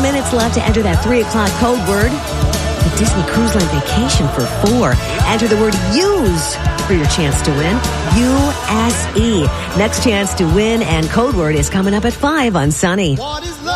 minutes left to enter that 3 o'clock code word. The Disney Cruise Line vacation for 4. Enter the word USE for your chance to win. USE. Next chance to win and code word is coming up at 5 on Sunny. What is